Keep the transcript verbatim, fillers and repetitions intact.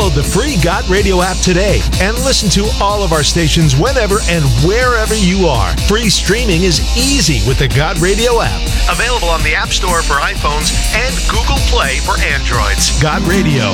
Download the free Got Radio app today and listen to all of our stations whenever and wherever you are. Free streaming is easy with the Got Radio app. Available on the App Store for iPhones and Google Play for Androids. Got Radio.